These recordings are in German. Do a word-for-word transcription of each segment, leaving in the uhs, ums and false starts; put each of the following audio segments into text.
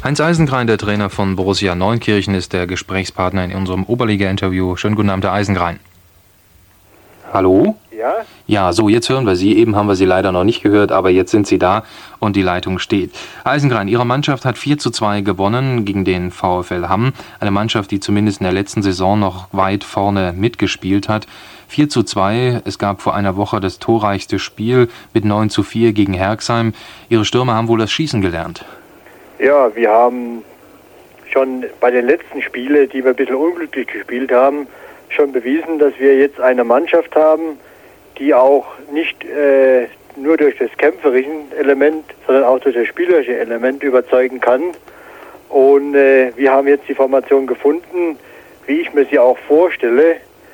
Heinz Eisengrein, der Trainer von Borussia Neunkirchen, ist der Gesprächspartner in unserem Oberliga-Interview. Schönen guten Abend, Herr Eisengrein. Hallo? Ja? Ja, so, jetzt hören wir Sie. Eben haben wir Sie leider noch nicht gehört, aber jetzt sind Sie da und die Leitung steht. Herr Eisengrein, Ihre Mannschaft hat vier zu zwei gewonnen gegen den VfL Hamm. Eine Mannschaft, die zumindest in der letzten Saison noch weit vorne mitgespielt hat. vier zu zwei, es gab vor einer Woche das torreichste Spiel mit neun zu vier gegen Herxheim. Ihre Stürmer haben wohl das Schießen gelernt. Ja, wir haben schon bei den letzten Spielen, die wir ein bisschen unglücklich gespielt haben, schon bewiesen, dass wir jetzt eine Mannschaft haben, die auch nicht äh, nur durch das kämpferische Element, sondern auch durch das spielerische Element überzeugen kann. Und äh, wir haben jetzt die Formation gefunden, wie ich mir sie auch vorstelle,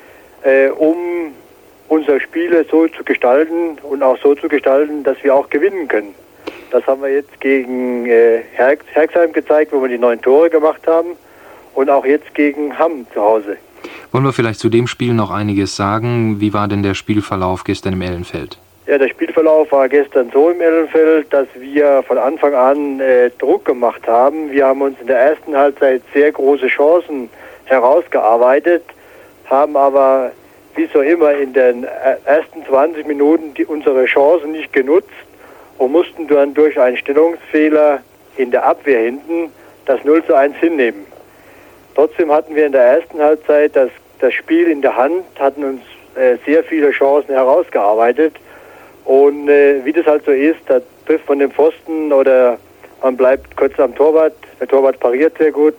äh, um unsere Spiele so zu gestalten und auch so zu gestalten, dass wir auch gewinnen können. Das haben wir jetzt gegen äh, Herx, Herxheim gezeigt, wo wir die neun Tore gemacht haben, und auch jetzt gegen Hamm zu Hause. Wollen wir vielleicht zu dem Spiel noch einiges sagen? Wie war denn der Spielverlauf gestern im Ellenfeld? Ja, der Spielverlauf war gestern so im Ellenfeld, dass wir von Anfang an äh, Druck gemacht haben. Wir haben uns in der ersten Halbzeit sehr große Chancen herausgearbeitet, haben aber wie so immer in den ersten zwanzig Minuten die, unsere Chancen nicht genutzt und mussten dann durch einen Stellungsfehler in der Abwehr hinten das null zu eins hinnehmen. Trotzdem hatten wir in der ersten Halbzeit das, das Spiel in der Hand, hatten uns äh, sehr viele Chancen herausgearbeitet, und äh, wie das halt so ist, da trifft man den Pfosten oder man bleibt kurz am Torwart, der Torwart pariert sehr gut,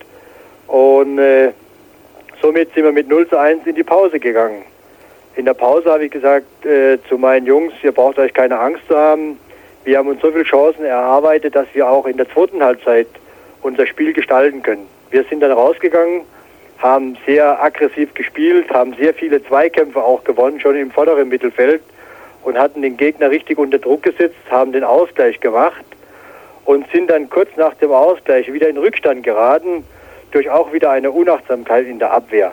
und äh, somit sind wir mit null zu eins in die Pause gegangen. In der Pause habe ich gesagt äh, zu meinen Jungs, ihr braucht euch keine Angst zu haben. Wir haben uns so viele Chancen erarbeitet, dass wir auch in der zweiten Halbzeit unser Spiel gestalten können. Wir sind dann rausgegangen, haben sehr aggressiv gespielt, haben sehr viele Zweikämpfe auch gewonnen, schon im vorderen Mittelfeld, und hatten den Gegner richtig unter Druck gesetzt, haben den Ausgleich gemacht und sind dann kurz nach dem Ausgleich wieder in Rückstand geraten, durch auch wieder eine Unachtsamkeit in der Abwehr.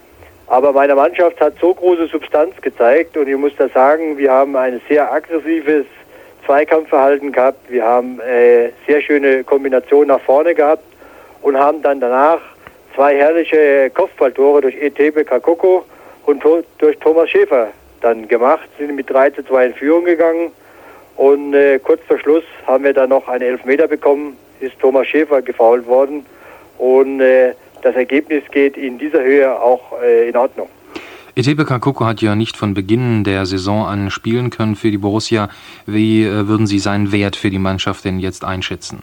Aber meine Mannschaft hat so große Substanz gezeigt, und ich muss da sagen, wir haben ein sehr aggressives Zweikampfverhalten gehabt, wir haben äh, sehr schöne Kombinationen nach vorne gehabt und haben dann danach zwei herrliche Kopfballtore durch Etebe Kakoko und to- durch Thomas Schäfer dann gemacht, sind mit drei zu zwei in Führung gegangen, und äh, kurz vor Schluss haben wir dann noch einen Elfmeter bekommen, ist Thomas Schäfer gefoult worden, und äh, das Ergebnis geht in dieser Höhe auch äh, in Ordnung. Etebe Kakoko hat ja nicht von Beginn der Saison an spielen können für die Borussia. Wie äh, würden Sie seinen Wert für die Mannschaft denn jetzt einschätzen?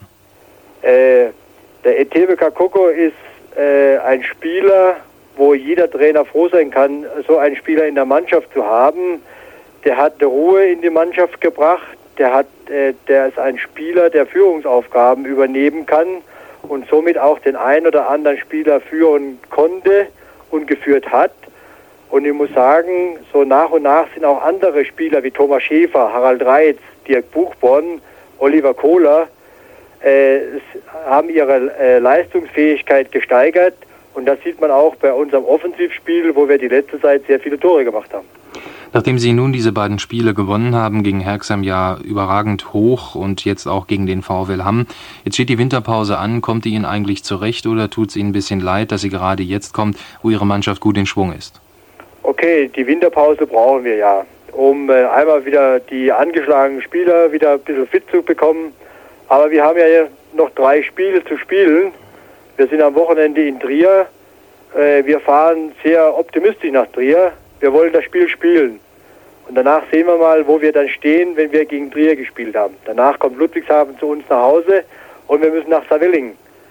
Äh, der Etebe Kakoko ist äh, ein Spieler, wo jeder Trainer froh sein kann, so einen Spieler in der Mannschaft zu haben. Der hat Ruhe in die Mannschaft gebracht. Der hat, äh, der ist ein Spieler, der Führungsaufgaben übernehmen kann und somit auch den einen oder anderen Spieler führen konnte und geführt hat. Und ich muss sagen, so nach und nach sind auch andere Spieler wie Thomas Schäfer, Harald Reitz, Dirk Buchborn, Oliver Kohler, äh, haben ihre äh, Leistungsfähigkeit gesteigert. Und das sieht man auch bei unserem Offensivspiel, wo wir die letzte Zeit sehr viele Tore gemacht haben. Nachdem Sie nun diese beiden Spiele gewonnen haben, gegen Herxheim ja überragend hoch und jetzt auch gegen den VfL Hamm, jetzt steht die Winterpause an. Kommt die Ihnen eigentlich zurecht oder tut es Ihnen ein bisschen leid, dass sie gerade jetzt kommt, wo Ihre Mannschaft gut in Schwung ist? Okay, die Winterpause brauchen wir ja, um äh, einmal wieder die angeschlagenen Spieler wieder ein bisschen fit zu bekommen. Aber wir haben ja noch drei Spiele zu spielen. Wir sind am Wochenende in Trier. Äh, wir fahren sehr optimistisch nach Trier. Wir wollen das Spiel spielen. Und danach sehen wir mal, wo wir dann stehen, wenn wir gegen Trier gespielt haben. Danach kommt Ludwigshafen zu uns nach Hause und wir müssen nach Saarwellingen.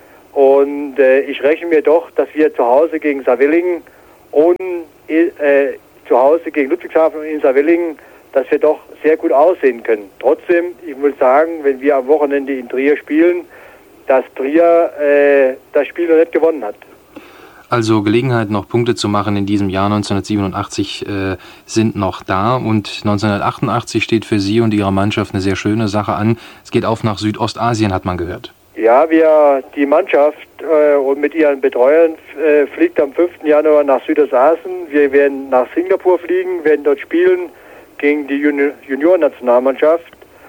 Und äh, ich rechne mir doch, dass wir zu Hause gegen Saarwellingen und äh, zu Hause gegen Ludwigshafen und in Saarwellingen, dass wir doch sehr gut aussehen können. Trotzdem, ich muss sagen, wenn wir am Wochenende in Trier spielen, dass Trier äh, das Spiel noch nicht gewonnen hat. Also Gelegenheit, noch Punkte zu machen in diesem Jahr neunzehnhundertsiebenundachtzig äh, sind noch da, und neunzehnhundertachtundachtzig steht für Sie und Ihre Mannschaft eine sehr schöne Sache an. Es geht auf nach Südostasien, hat man gehört. Ja, wir, die Mannschaft äh, und mit ihren Betreuern äh, fliegt am fünften Januar nach Südostasien. Wir werden nach Singapur fliegen, werden dort spielen gegen die Juni- Juniorennationalmannschaft.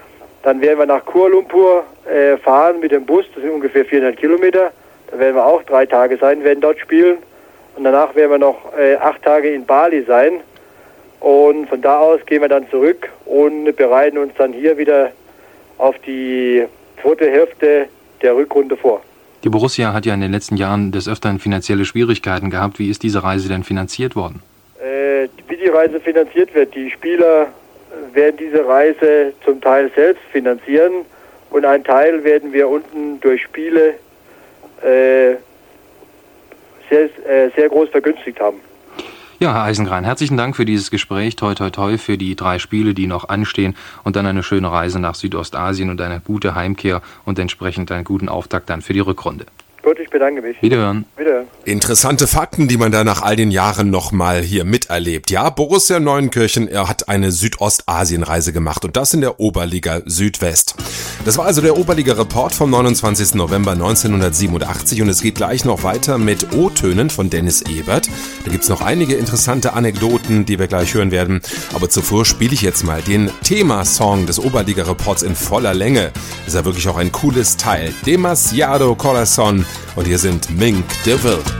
Dann werden wir nach Kuala Lumpur äh, fahren mit dem Bus, das sind ungefähr vierhundert Kilometer. Da werden wir auch drei Tage sein, werden dort spielen. Und danach werden wir noch äh, acht Tage in Bali sein. Und von da aus gehen wir dann zurück und bereiten uns dann hier wieder auf die zweite Hälfte der Rückrunde vor. Die Borussia hat ja in den letzten Jahren des Öfteren finanzielle Schwierigkeiten gehabt. Wie ist diese Reise denn finanziert worden? Äh, wie die Reise finanziert wird, die Spieler werden diese Reise zum Teil selbst finanzieren und einen Teil werden wir unten durch Spiele äh, sehr, äh, sehr groß vergünstigt haben. Ja, Herr Eisengrein, herzlichen Dank für dieses Gespräch. Toi, toi, toi für die drei Spiele, die noch anstehen und dann eine schöne Reise nach Südostasien und eine gute Heimkehr und entsprechend einen guten Auftakt dann für die Rückrunde. Gut, ich bedanke mich. Wiederhören. Wiederhören. Interessante Fakten, die man da nach all den Jahren nochmal hier miterlebt. Ja, Borussia Neuenkirchen, er hat eine Südostasienreise gemacht und das in der Oberliga Südwest. Das war also der Oberliga-Report vom neunundzwanzigsten November neunzehnhundertsiebenundachtzig und es geht gleich noch weiter mit O-Tönen von Dennis Ebert. Da gibt's noch einige interessante Anekdoten, die wir gleich hören werden. Aber zuvor spiele ich jetzt mal den Themasong des Oberliga-Reports in voller Länge. Das ist ja wirklich auch ein cooles Teil. Demasiado Corazon. Und hier sind Mink DeVille.